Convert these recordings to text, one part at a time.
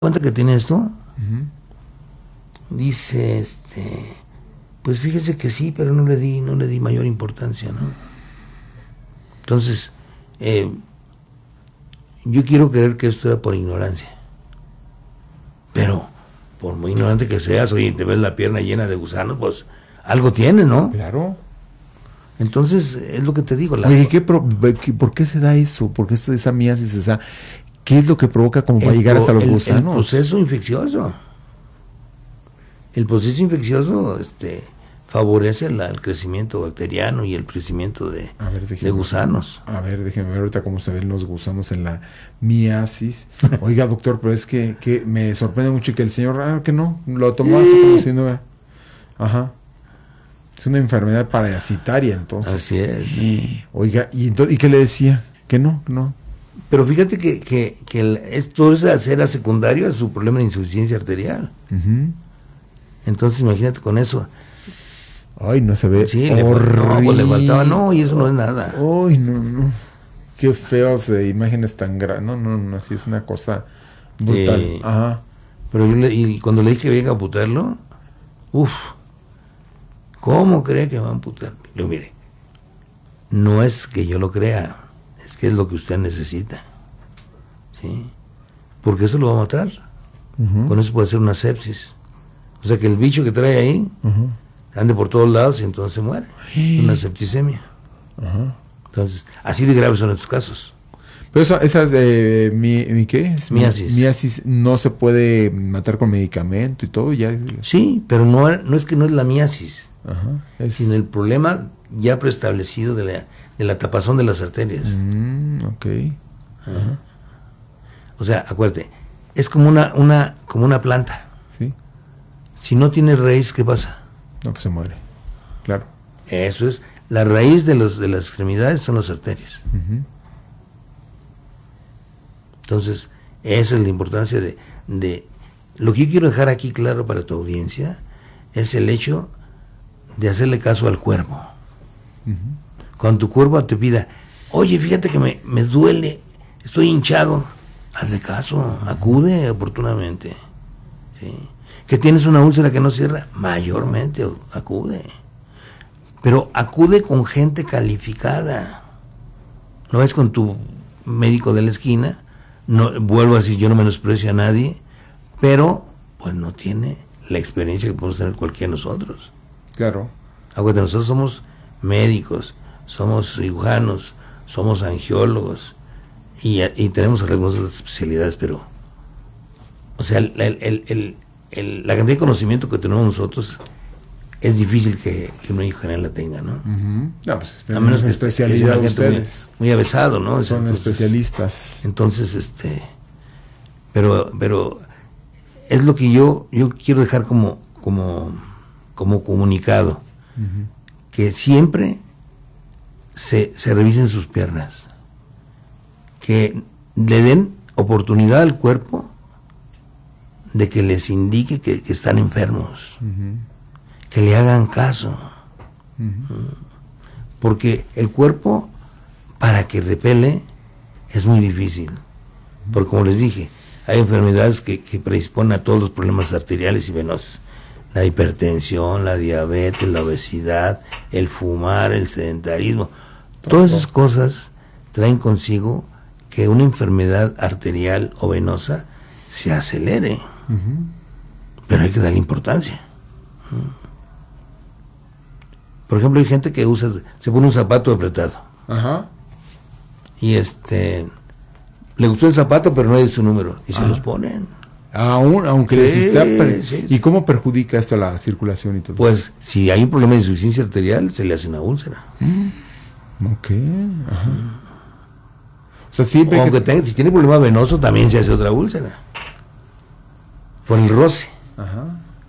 cuenta que tiene esto? Uh-huh. Dice, pues fíjese que sí, pero no le di mayor importancia, ¿no? Entonces, yo quiero creer que esto era por ignorancia. Pero, por muy ignorante que seas, oye, te ves la pierna llena de gusanos, pues algo tienes, ¿no? Claro. Entonces, es lo que te digo. Oye, ¿por qué se da eso? ¿Por qué esa miasis? O sea, ¿qué es lo que provoca como para llegar hasta los gusanos? El proceso infeccioso. El proceso infeccioso favorece el crecimiento bacteriano y el crecimiento de gusanos. A ver, déjenme ver ahorita cómo se ven los gusanos en la miasis. Oiga, doctor, pero es que me sorprende mucho que el señor, que no, lo tomó hasta como si no. Ajá. Es una enfermedad parasitaria, entonces. Así es. Oiga, ¿y qué le decía? Que no. Pero fíjate que esto era secundario a su problema de insuficiencia arterial. Uh-huh. Entonces, imagínate con eso. Ay, no se ve. Sí, le faltaba, y eso no es nada. Ay, no. Qué feos de imágenes tan grandes. No, así es una cosa brutal. Ajá. Pero y cuando le dije que venga a amputarlo, ¿cómo cree que va a amputar? Le digo, mire, no es que yo lo crea, es que es lo que usted necesita. ¿Sí? Porque eso lo va a matar. Uh-huh. Con eso puede ser una sepsis. O sea, que el bicho que trae ahí ande por todos lados y entonces se muere. Una septicemia. Uh-huh. Entonces, así de graves son estos casos. Pero esas ¿qué es? Miasis. Miasis no se puede matar con medicamento y todo ya. Sí, pero no es que no es la miasis, sino el problema ya preestablecido de la tapazón de las arterias. Okay. Uh-huh. O sea, acuérdate, es como una planta. Sí. Si no tiene raíz, ¿qué pasa? No, pues se muere. Claro. Eso es. La raíz de las extremidades son las arterias. Uh-huh. Entonces, esa es la importancia de lo que yo quiero dejar aquí claro para tu audiencia, es el hecho de hacerle caso al cuerpo. Uh-huh. Cuando tu cuerpo te pida, oye, fíjate que me duele, estoy hinchado, hazle caso, acude oportunamente. ¿Sí? Que tienes una úlcera que no cierra, mayormente acude. Pero acude con gente calificada. No es con tu médico de la esquina. No, vuelvo a decir, yo no menosprecio a nadie, pero pues no tiene la experiencia que podemos tener cualquiera de nosotros. Claro. Acuérdate, nosotros somos médicos, somos cirujanos, somos angiólogos y tenemos algunas especialidades, pero o sea, la cantidad de conocimiento que tenemos nosotros es difícil que un médico general la tenga, ¿no? Uh-huh. No, pues a menos que especialidad de ustedes. Muy avesado, ¿no? Son especialistas. Entonces, pero es lo que yo quiero dejar como comunicado, uh-huh. que siempre se revisen sus piernas, que le den oportunidad al cuerpo de que les indique que están enfermos, uh-huh. que le hagan caso, uh-huh. porque el cuerpo, para que repele, es muy difícil, porque como les dije, hay enfermedades que predisponen a todos los problemas arteriales y venosos, la hipertensión, la diabetes, la obesidad, el fumar, el sedentarismo, todas esas cosas traen consigo que una enfermedad arterial o venosa se acelere. Uh-huh. Pero hay que darle importancia. Por ejemplo, hay gente que se pone un zapato apretado. Ajá. Y le gustó el zapato, pero no es su número. Y se los ponen. Aunque les esté. Sí. ¿Y cómo perjudica esto a la circulación y todo? Pues, si hay un problema de insuficiencia arterial, se le hace una úlcera. Ok. Ajá. O sea, siempre. Si tiene problema venoso, también se hace otra úlcera. Por el roce. Ajá.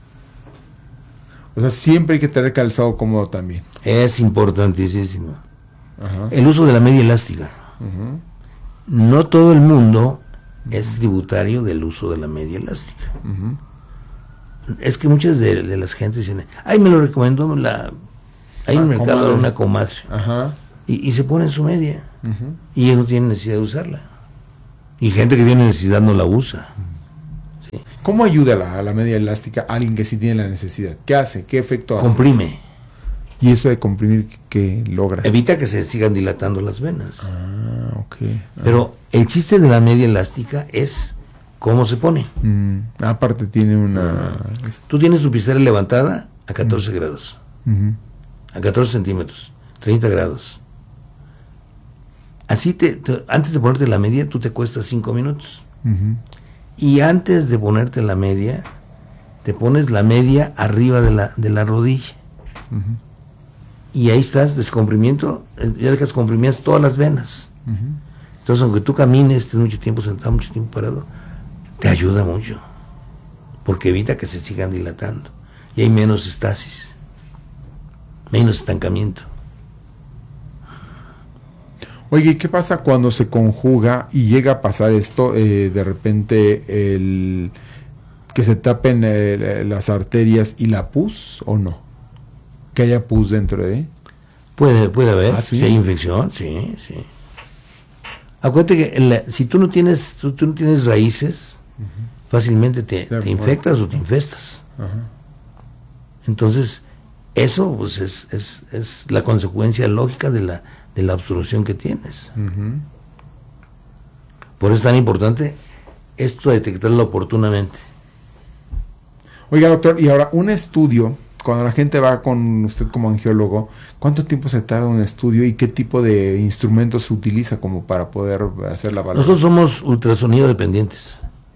O sea, siempre hay que tener calzado cómodo también. Es importantísimo. Ajá. El uso de la media elástica. Uh-huh. No todo el mundo es tributario del uso de la media elástica. Uh-huh. Es que muchas de las gentes dicen, me lo recomendó hay un mercado comadre. Una comadre. Ajá. Y se pone en su media. Uh-huh. Y él no tiene necesidad de usarla. Y gente que tiene necesidad no la usa. ¿Cómo ayuda a la media elástica a alguien que sí tiene la necesidad? ¿Qué hace? ¿Qué efecto hace? Comprime. ¿Y eso de comprimir qué logra? Evita que se sigan dilatando las venas. Ok. Pero el chiste de la media elástica es cómo se pone. Aparte tiene una... Tú tienes tu pizarra levantada a 14 grados. A 14 centímetros. 30 grados. Así antes de ponerte la media, tú te cuestas 5 minutos. Y antes de ponerte la media, te pones la media arriba de la rodilla. Y ahí estás, descomprimiento, ya dejas comprimidas todas las venas. Entonces, aunque tú camines, estés mucho tiempo sentado, mucho tiempo parado, te ayuda mucho. Porque evita que se sigan dilatando. Y hay menos estasis, menos estancamiento. Oye, ¿qué pasa cuando se conjuga y llega a pasar esto, de repente, que se tapen las arterias y la pus o no? ¿Que haya pus dentro de? Puede haber, ¿sí? Si hay infección, sí. Acuérdate que si tú no tienes raíces, fácilmente te infectas o te infestas. Entonces, eso pues es la consecuencia lógica de la obstrucción que tienes. Por eso es tan importante esto de detectarlo oportunamente. Oiga, doctor, y ahora un estudio, cuando la gente va con usted como angiólogo, ¿cuánto tiempo se tarda un estudio y qué tipo de instrumentos se utiliza como para poder hacer la valoración? Nosotros somos ultrasonido dependientes.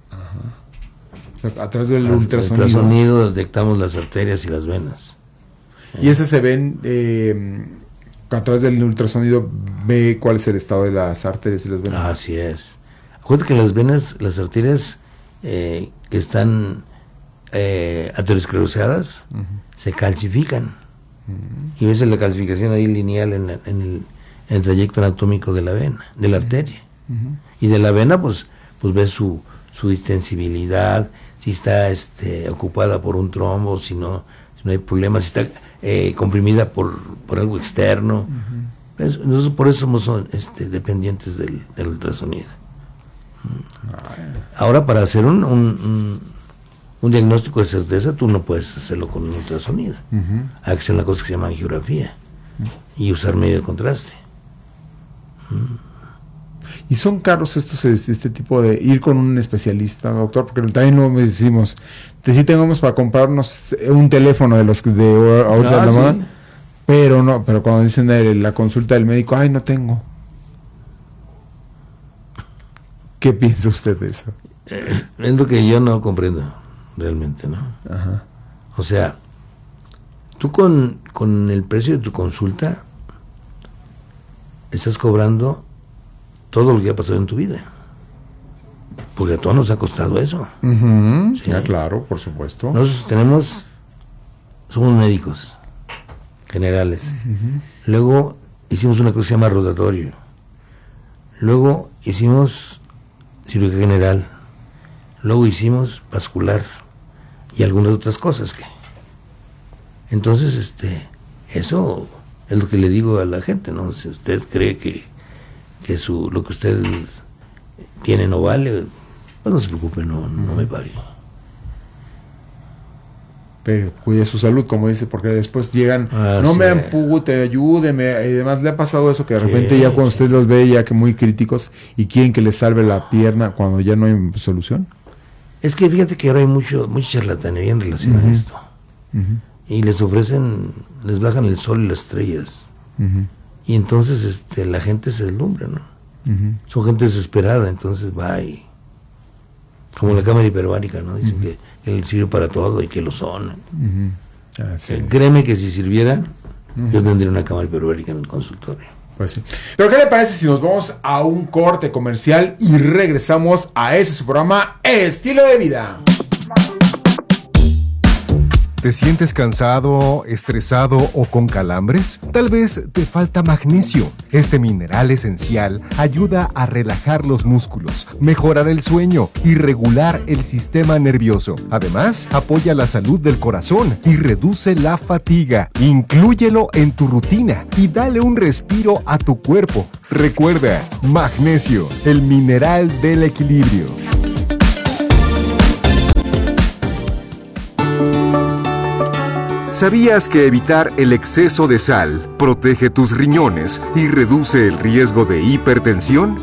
O sea, a través del ultrasonido. Ultrasonido detectamos las arterias y las venas. Y ese se ven, a través del ultrasonido ve cuál es el estado de las arterias y las venas. Así es. Acuérdate que las venas, las arterias que están ateroscleroseadas, se calcifican. Y ves la calcificación ahí lineal en el trayecto anatómico de la vena, de la arteria. Y de la vena, pues ves su distensibilidad, si está ocupada por un trombo, si no hay problema, si está comprimida por algo externo. Nosotros por eso somos dependientes del ultrasonido. Ahora, para hacer un diagnóstico de certeza, tú no puedes hacerlo con un ultrasonido. Hay que hacer una cosa que se llama angiografía y usar medio de contraste. ¿Y son caros este tipo de ir con un especialista, doctor? Porque también no me decimos, sí tengamos para comprarnos un teléfono de los de ahorita de la moda, pero cuando dicen la consulta del médico, no tengo. ¿Qué piensa usted de eso? Es lo que yo no comprendo realmente, ¿no? O sea, tú con el precio de tu consulta estás cobrando todo lo que ha pasado en tu vida, porque a todos nos ha costado eso. ¿Sí? Claro, por supuesto. Nosotros somos médicos generales. Luego hicimos una cosa que se llama rotatorio. Luego hicimos cirugía general. Luego hicimos vascular y algunas otras cosas que. Entonces, eso es lo que le digo a la gente, ¿no? Si usted cree que lo que usted tiene no vale, pues no se preocupe, no me pague. Pero cuide su salud, como dice, porque después llegan, no me ampute, ayúdeme, y además le ha pasado eso que de repente ya cuando usted los ve ya que muy críticos y quieren que les salve la pierna cuando ya no hay solución. Es que fíjate que ahora hay mucha charlatanería en relación a esto. Y les bajan el sol y las estrellas. Y entonces la gente se deslumbra, ¿no? Son gente desesperada, entonces va y... Como la cámara hiperbárica, ¿no? Dicen que él sirve para todo y que lo son. Créeme que si sirviera, yo tendría una cámara hiperbárica en el consultorio. Pues sí. Pero ¿qué le parece si nos vamos a un corte comercial y regresamos a ese su programa Estilo de Vida? ¿Te sientes cansado, estresado o con calambres? Tal vez te falta magnesio. Este mineral esencial ayuda a relajar los músculos, mejorar el sueño y regular el sistema nervioso. Además, apoya la salud del corazón y reduce la fatiga. Inclúyelo en tu rutina y dale un respiro a tu cuerpo. Recuerda, magnesio, el mineral del equilibrio. ¿Sabías que evitar el exceso de sal protege tus riñones y reduce el riesgo de hipertensión?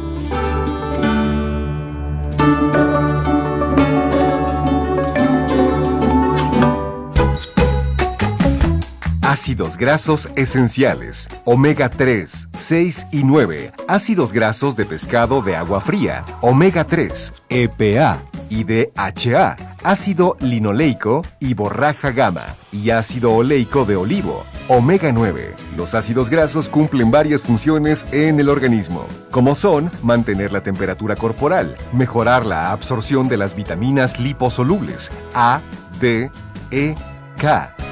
Ácidos grasos esenciales, omega 3, 6 y 9, ácidos grasos de pescado de agua fría, omega 3, EPA y DHA, ácido linoleico y borraja gamma, y ácido oleico de olivo, omega 9. Los ácidos grasos cumplen varias funciones en el organismo, como son mantener la temperatura corporal, mejorar la absorción de las vitaminas liposolubles A, D, E, K,